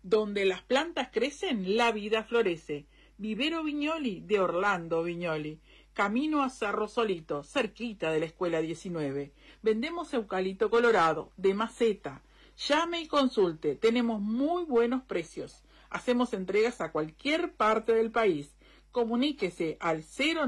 Donde las plantas crecen, la vida florece. Vivero Viñoli de Orlando Viñoli. Camino a Cerro Solito, cerquita de la Escuela 19. Vendemos eucalipto colorado, de maceta. Llame y consulte, tenemos muy buenos precios. Hacemos entregas a cualquier parte del país. Comuníquese al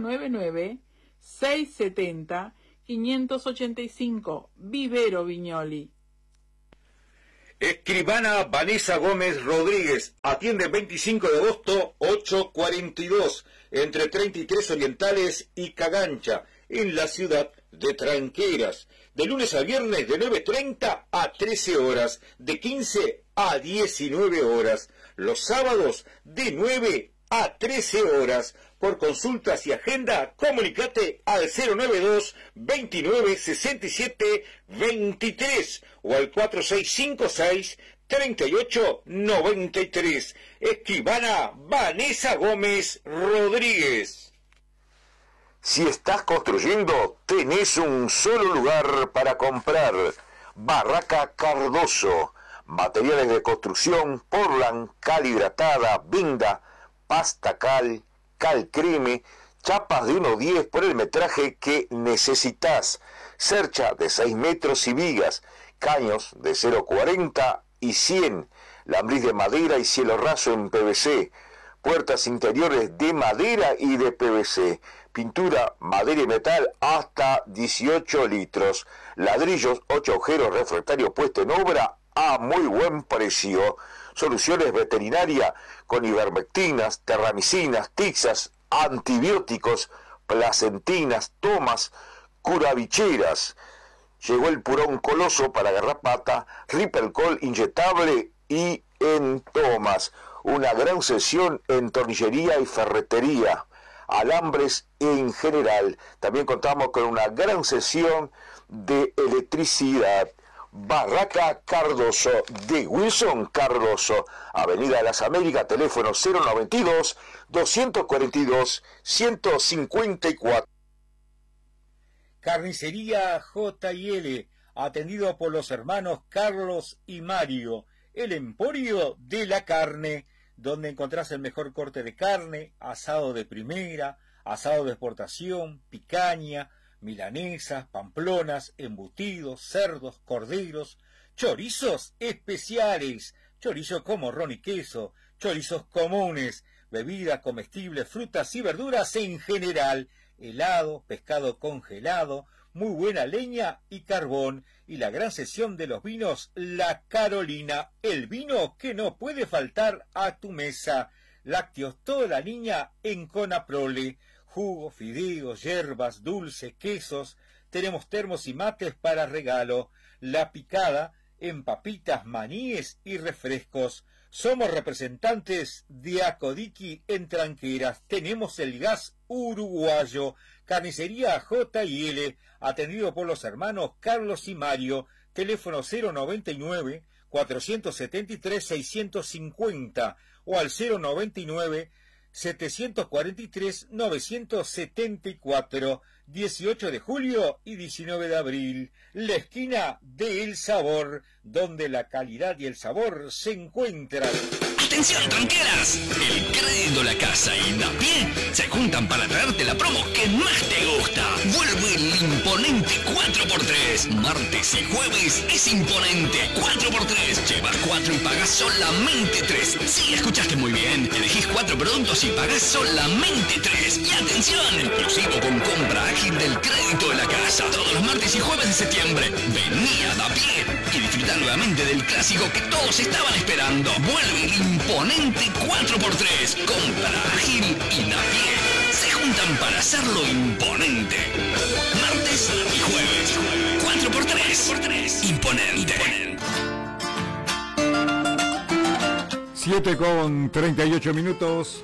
099-670-585. Vivero Viñoli. Escribana Vanessa Gómez Rodríguez, atiende 25 de agosto, 8:42, entre 33 Orientales y Cagancha, en la ciudad de Tranqueras, de lunes a viernes de 9:30 a 13 horas, de 15 a 19 horas, los sábados de 9 a 13 horas. Por consultas y agenda, comunicate al 092 29 67 23 o al 4656 38 93. Escribana Vanessa Gómez Rodríguez. Si estás construyendo, tenés un solo lugar para comprar. Barraca Cardoso. Materiales de construcción, Portland, cal hidratada, Vinda, pasta cal, cal creme, chapas de 1,10 por el metraje que necesitas, cercha de 6 metros y vigas, caños de 0,40 y 100, lambriz de madera y cielo raso en PVC, puertas interiores de madera y de PVC, pintura, madera y metal hasta 18 litros, ladrillos, 8 agujeros, refractario puesto en obra a muy buen precio. Soluciones veterinarias con ivermectinas, terramicinas, tixas, antibióticos, placentinas, tomas, curavicheras. Llegó el purón coloso para garrapata, Ripelcol inyectable y en tomas. Una gran sesión en tornillería y ferretería, alambres en general. También contamos con una gran sesión de electricidad. Barraca Cardoso, de Wilson Cardoso, Avenida de las Américas, teléfono 092-242-154. Carnicería J&L, atendido por los hermanos Carlos y Mario, el emporio de la carne, donde encontrás el mejor corte de carne, asado de primera, asado de exportación, picaña, milanesas, pamplonas, embutidos, cerdos, corderos, chorizos especiales, chorizo con morrón y queso, chorizos comunes, bebidas comestibles, frutas y verduras en general, helado, pescado congelado, muy buena leña y carbón, y la gran sesión de los vinos La Carolina, el vino que no puede faltar a tu mesa. Lácteos toda la línea en Conaprole, jugo, fideos, hierbas, dulce, quesos, tenemos termos y mates para regalo, La Picada en papitas, maníes y refrescos. Somos representantes de Acodiqui en Tranqueras, tenemos el gas uruguayo. Carnicería J&L, atendido por los hermanos Carlos y Mario, teléfono 099-473-650 o al 099-743-974, 18 de julio y 19 de abril, la esquina de El Sabor, donde la calidad y el sabor se encuentran. ¡Atención, tranqueras! El Crédito, la Casa y Indapié se juntan para traerte la promo que más te gusta. Vuelve el imponente 4x3. Martes y jueves es imponente 4x3. Llevas 4 y pagas solamente 3. Sí, escuchaste muy bien. Elegís 4 productos y pagás solamente 3. Y atención, inclusivo con compra ágil del Crédito de la Casa. Todos los martes y jueves de septiembre. Vení a Dapié y disfrutar nuevamente del clásico que todos estaban esperando. Vuelve el imponente 4x3. Compra ágil y Dapié se juntan para hacerlo imponente. Martes y jueves. 4x3. Imponente. 7:38.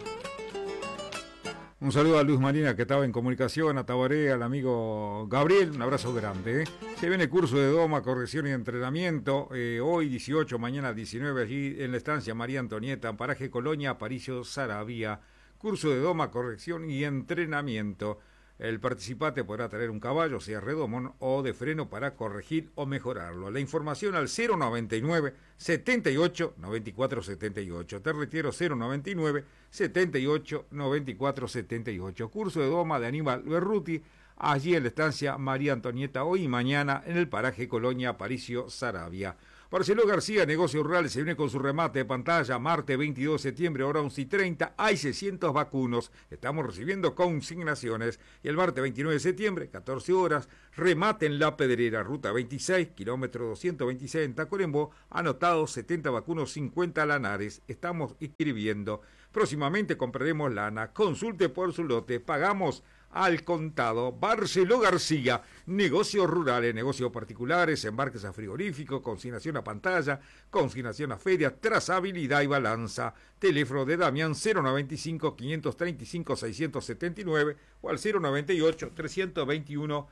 Un saludo a Luz Marina, que estaba en comunicación, a Tabaré, al amigo Gabriel, un abrazo grande. Se viene curso de doma, corrección y entrenamiento, hoy 18, mañana 19, allí en la estancia María Antonieta, Amparaje Colonia, Aparicio Saravía. Curso de doma, corrección y entrenamiento. El participante podrá traer un caballo, sea redomón o de freno, para corregir o mejorarlo. La información al 099 78 94 78. Te reitero, 099 78 94 78. Curso de doma de Aníbal Berruti, allí en la estancia María Antonieta, hoy y mañana en el paraje Colonia Aparicio Saravia. Marcelo García, Negocios Rurales, se viene con su remate de pantalla, martes 22 de septiembre, hora 11:30, hay 600 vacunos, estamos recibiendo consignaciones, y el martes 29 de septiembre, 14 horas, remate en La Pedrera, ruta 26, kilómetro 226 en Tacuarembó, anotados 70 vacunos, 50 lanares, estamos inscribiendo. Próximamente compraremos lana, consulte por su lote, pagamos al contado. Marcelo García, negocios rurales, negocios particulares, embarques a frigorífico, consignación a pantalla, consignación a feria, trazabilidad y balanza. Teléfono de Damián 095 535 679 o al 098 321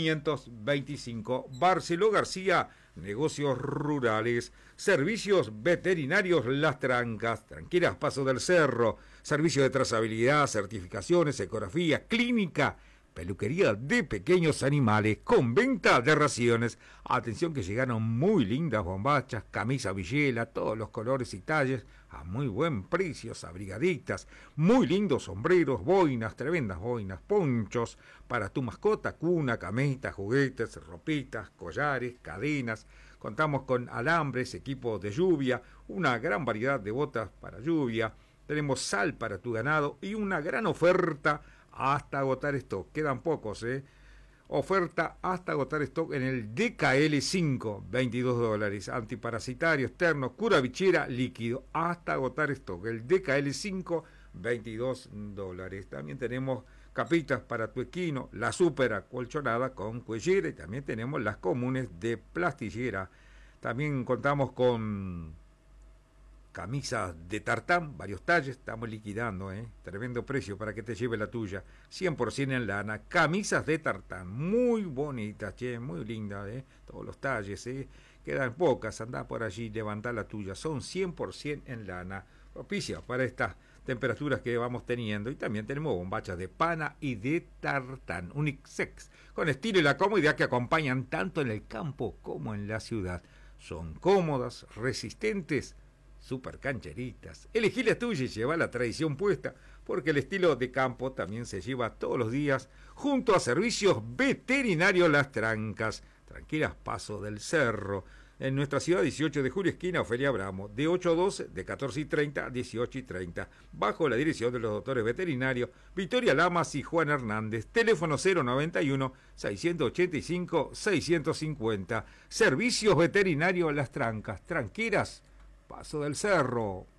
525. Marcelo García, negocios rurales. Servicios veterinarios Las Trancas, Tranqueras Paso del Cerro, servicio de trazabilidad, certificaciones, ecografía, clínica, peluquería de pequeños animales, con venta de raciones. Atención que llegaron muy lindas bombachas, camisa villela, todos los colores y talles, a muy buen precio, abrigaditas, muy lindos sombreros, boinas, tremendas boinas, ponchos para tu mascota, cuna, camita, juguetes, ropitas, collares, cadenas. Contamos con alambres, equipos de lluvia, una gran variedad de botas para lluvia. Tenemos sal para tu ganado y una gran oferta hasta agotar stock. Quedan pocos, Oferta hasta agotar stock en el DKL5, $22. Antiparasitario externo, cura bichera, líquido, hasta agotar stock. El DKL5, $22. También tenemos capitas para tu equino, la super acolchonada con cuellera, y también tenemos las comunes de plastillera. También contamos con camisas de tartán, varios talles, estamos liquidando, tremendo precio para que te lleve la tuya, 100% en lana, camisas de tartán, muy bonitas, muy lindas, todos los talles, quedan pocas, andá por allí, levantá la tuya, son 100% en lana, propicia para estas temperaturas que vamos teniendo. Y también tenemos bombachas de pana y de tartán, unisex, con estilo y la comodidad que acompañan tanto en el campo como en la ciudad. Son cómodas, resistentes, super cancheritas. Elegí la tuya y lleva la tradición puesta, porque el estilo de campo también se lleva todos los días junto a Servicios Veterinarios Las Trancas, Tranqueras Paso del Cerro. En nuestra ciudad, 18 de julio, esquina Ofelia Abramo, de 8 a 12, de 14:30 a 18:30, bajo la dirección de los doctores veterinarios Victoria Lamas y Juan Hernández. Teléfono 091 685 650. Servicios Veterinarios Las Trancas, Tranqueras Paso del Cerro.